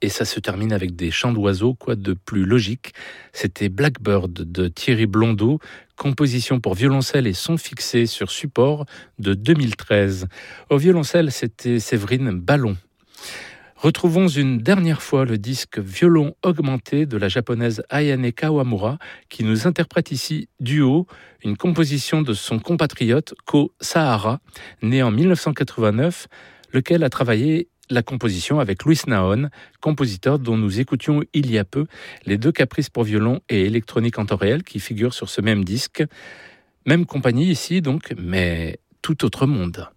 et ça se termine avec des chants d'oiseaux, quoi de plus logique. C'était Blackbird de Thierry Blondeau, composition pour violoncelle et son fixé sur support de 2013. Au violoncelle, c'était Séverine Ballon. Retrouvons une dernière fois le disque Violon augmenté de la japonaise Ayane Kawamura qui nous interprète ici Duo, une composition de son compatriote Ko Sahara, né en 1989, lequel a travaillé la composition avec Luis Naon, compositeur dont nous écoutions il y a peu les 2 caprices pour violon et électronique en temps réel qui figurent sur ce même disque. Même compagnie ici donc, mais tout autre monde.